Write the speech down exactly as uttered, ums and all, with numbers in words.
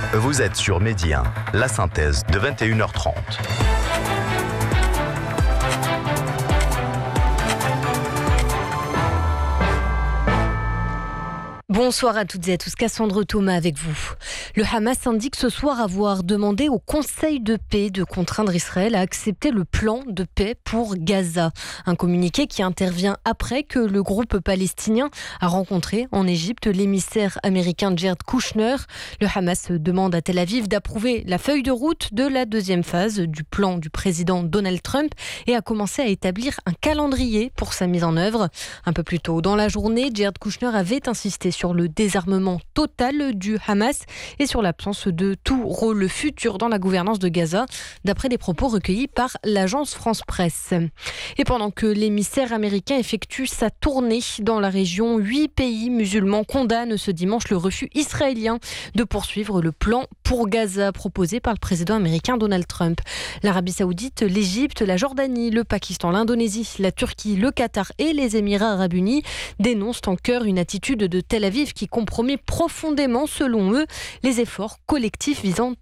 Vous êtes sur Midi un, la synthèse de vingt et une heures trente. Bonsoir à toutes et à tous, Cassandre Thomas avec vous. Le Hamas indique ce soir avoir demandé au Conseil de paix de contraindre Israël à accepter le plan de paix pour Gaza. Un communiqué qui intervient après que le groupe palestinien a rencontré en Égypte l'émissaire américain Jared Kushner. Le Hamas demande à Tel Aviv d'approuver la feuille de route de la deuxième phase du plan du président Donald Trump et a commencé à établir un calendrier pour sa mise en œuvre. Un peu plus tôt dans la journée, Jared Kushner avait insisté sur sur le désarmement total du Hamas et sur l'absence de tout rôle futur dans la gouvernance de Gaza, d'après des propos recueillis par l'agence France Presse. Et pendant que l'émissaire américain effectue sa tournée dans la région, huit pays musulmans condamnent ce dimanche le refus israélien de poursuivre le plan pour Gaza proposé par le président américain Donald Trump. L'Arabie Saoudite, l'Égypte, la Jordanie, le Pakistan, l'Indonésie, la Turquie, le Qatar et les Émirats Arabes Unis dénoncent en chœur une attitude de Tel Aviv qui compromet profondément, selon eux, les efforts collectifs visant